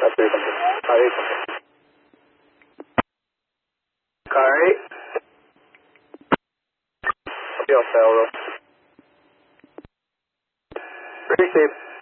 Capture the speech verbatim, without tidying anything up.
That's very something. Five eight something. Car eight. Copy Alpha Alpha. Very safe.